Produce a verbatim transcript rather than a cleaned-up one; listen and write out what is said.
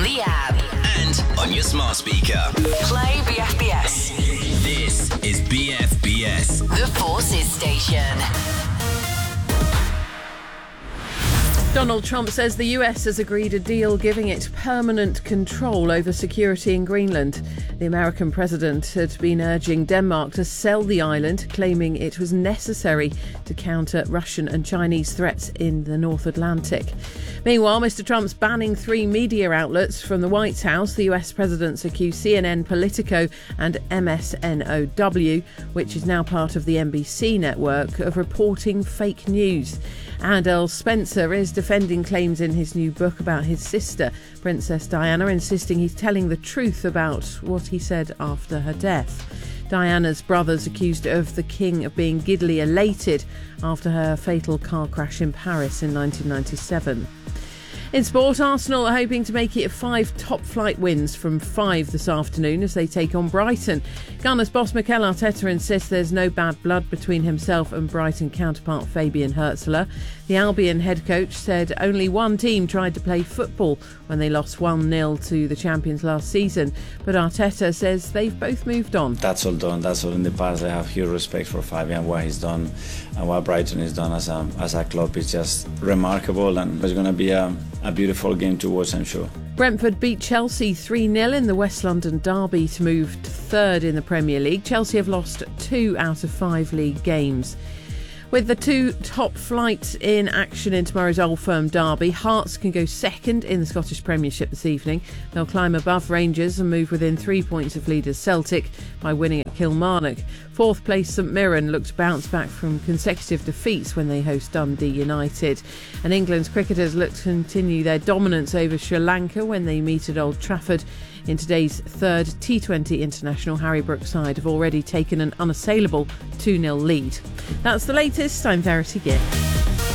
the app. And on your smart speaker. Play B F B S. This is B F B S. The Forces Station. Donald Trump says the U S has agreed a deal giving it permanent control over security in Greenland. The American president had been urging Denmark to sell the island, claiming it was necessary to counter Russian and Chinese threats in the North Atlantic. Meanwhile, Mister Trump's banning three media outlets from the White House. The U S president's accused C N N, Politico and M S N O W, which is now part of the N B C network, of reporting fake news. And Earl Spencer is defending claims in his new book about his sister, Princess Diana, insisting he's telling the truth about what he said after her death. Diana's brothers accused of the king of being giddily elated after her fatal car crash in Paris in nineteen ninety-seven. In sport, Arsenal are hoping to make it five top-flight wins from five this afternoon as they take on Brighton. Gunners boss Mikel Arteta insists there's no bad blood between himself and Brighton counterpart Fabian Hürzeler. The Albion head coach said only one team tried to play football when they lost one nil to the champions last season, but Arteta says they've both moved on. That's all done, that's all in the past. I have huge respect for Fabian, what he's done and what Brighton has done as a, as a club is just remarkable, and it's going to be a A beautiful game to watch, I'm sure. Brentford beat Chelsea three nil in the West London derby to move to third in the Premier League. Chelsea have lost two out of five league games. With the two top flights in action in tomorrow's Old Firm derby, Hearts can go second in the Scottish Premiership this evening. They'll climb above Rangers and move within three points of leaders Celtic by winning at Kilmarnock. Fourth place St Mirren look to bounce back from consecutive defeats when they host Dundee United. And England's cricketers look to continue their dominance over Sri Lanka when they meet at Old Trafford. In today's third T twenty international, Harry Brook's side have already taken an unassailable two nil lead. That's the latest. I'm Verity Gibb.